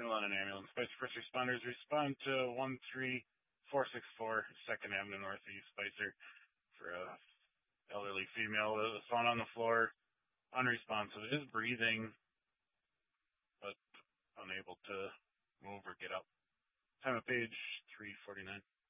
Milan and ambulance. Spicer first responders respond to 13464 2nd Avenue Northeast Spicer for a elderly female that was found on the floor, unresponsive, is breathing, but unable to move or get up. Time of page 349.